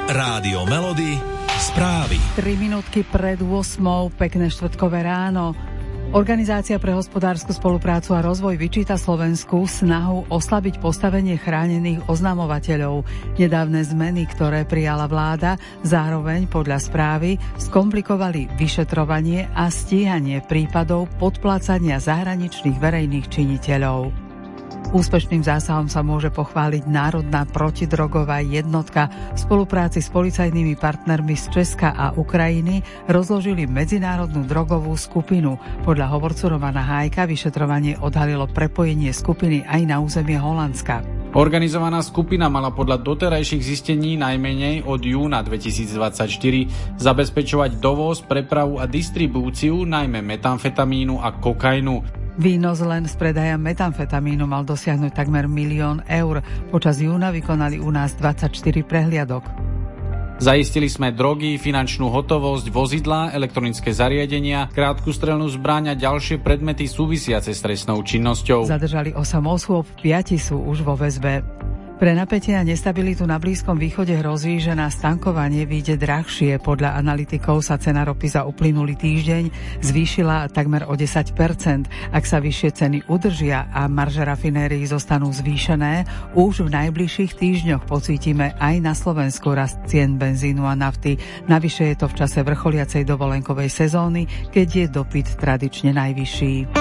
Rádio Melody, správy. 3 minútky pred 8:00, pekné štvrtkové ráno. Organizácia pre hospodársku spoluprácu a rozvoj vyčíta Slovensku snahu oslabiť postavenie chránených oznamovateľov. Nedávne zmeny, ktoré prijala vláda, zároveň podľa správy skomplikovali vyšetrovanie a stíhanie prípadov podplácania zahraničných verejných činiteľov. Úspešným zásahom sa môže pochváliť Národná protidrogová jednotka. V spolupráci s policajnými partnermi z Česka a Ukrajiny rozložili medzinárodnú drogovú skupinu. Podľa hovorcu Romana Hájka vyšetrovanie odhalilo prepojenie skupiny aj na územie Holandska. Organizovaná skupina mala podľa doterajších zistení najmenej od júna 2024 zabezpečovať dovoz, prepravu a distribúciu najmä metamfetamínu a kokainu. Výnos len z predaja metamfetamínu mal dosiahnuť takmer 1 000 000 eur. Počas júna vykonali u nás 24 prehliadok. Zaistili sme drogy, finančnú hotovosť, vozidlá, elektronické zariadenia, krátkostrelnú zbraň a ďalšie predmety súvisiace s trestnou činnosťou. Zadržali 8 osôb, 5 sú už vo väzbe. Pre napätie a nestabilitu na Blízkom východe hrozí, že na stankovanie vyjde drahšie. Podľa analytikov sa cena ropy za uplynulý týždeň zvýšila takmer o 10%. Ak sa vyššie ceny udržia a marže rafinérií zostanú zvýšené, už v najbližších týždňoch pocítime aj na Slovensku rast cien benzínu a nafty. Navyše je to v čase vrcholiacej dovolenkovej sezóny, keď je dopyt tradične najvyšší.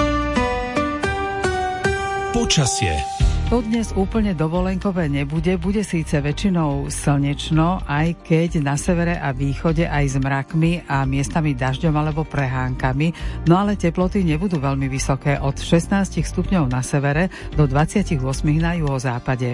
Počasie. To dnes úplne dovolenkové nebude, bude síce väčšinou slnečno, aj keď na severe a východe aj s mrakmi a miestami dažďom alebo prehánkami, no ale teploty nebudú veľmi vysoké, od 16 stupňov na severe do 28 na juhozápade.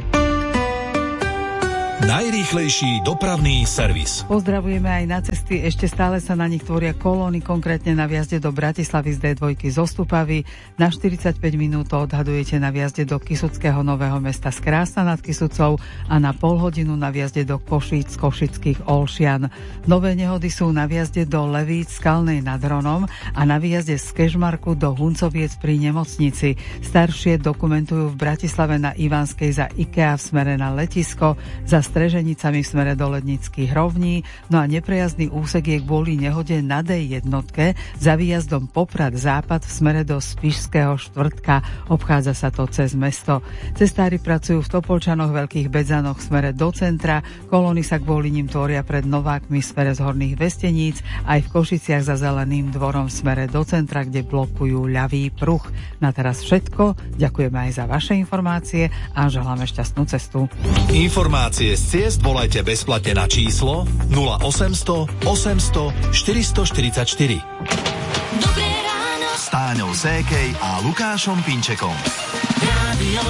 Najrýchlejší dopravný servis. Pozdravujeme aj na cesty, ešte stále sa na nich tvoria kolóny, konkrétne na vjazde do Bratislavy z D2 zo Stupavy. Na 45 minút odhadujete na vjazde do Kysuckého Nového Mesta z Krásna nad Kysucou a na pol hodinu na vjazde do Košíc z Košických Olšian. Nové nehody sú na vjazde do Levíc Skalnej nad Hronom a na výjazde z Kežmarku do Huncoviec pri nemocnici. Staršie dokumentujú v Bratislave na Ivanskej za IKEA v smere na letisko, za Streženicami v smere do Lednických rovní, no a neprejazdný úsek je kvôli nehode na D1 za výjazdom Poprad západ v smere do Spišského Štvrtka. Obchádza sa to cez mesto. Cestári pracujú v Topolčanoch, Veľkých Bedzanoch v smere do centra, kolóny sa kvôli nim tvoria pred Novákmi v smere z Horných Vesteníc, aj v Košiciach za Zeleným dvorom v smere do centra, kde blokujú ľavý pruh. Na teraz všetko, ďakujeme aj za vaše informácie a želáme šťastnú cestu. Informácie z ciest volajte bezplatne na číslo 0800 800 444. Dobré ráno S Táňou Sékej a Lukášom Pinčekom. Rádio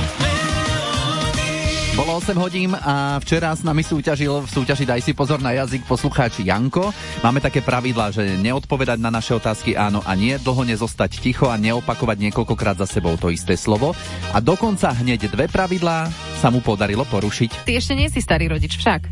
Bolo 8 hodín a včera s nami súťažil v súťaži Daj si pozor na jazyk poslucháč Janko. Máme také pravidlá, že neodpovedať na naše otázky áno a nie, dlho nezostať ticho a neopakovať niekoľkokrát za sebou to isté slovo. A dokonca hneď 2 pravidlá sa mu podarilo porušiť. Ty ešte nie si starý rodič však?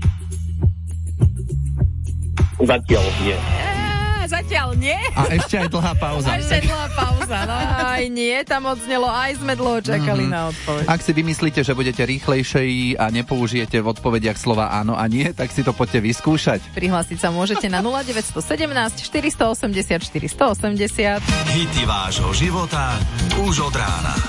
Zatiaľ nie. Zatiaľ nie. A ešte aj dlhá pauza. Ešte dlhá pauza. No aj nie, tam odznelo, aj sme dlho čakali na odpoveď. Ak si vymyslíte, že budete rýchlejšie a nepoužijete v odpovediach slova áno a nie, tak si to poďte vyskúšať. Prihlásiť sa môžete na 0917 480 480. Hity vášho života už od rána.